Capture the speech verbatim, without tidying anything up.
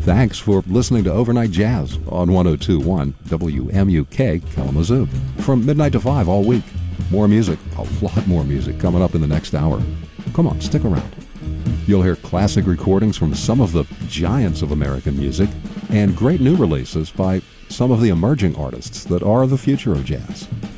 Thanks for listening to Overnight Jazz on one oh two point one W M U K Kalamazoo. From midnight to five all week. More music, a lot more music coming up in the next hour. Come on, stick around. You'll hear classic recordings from some of the giants of American music and great new releases by some of the emerging artists that are the future of jazz.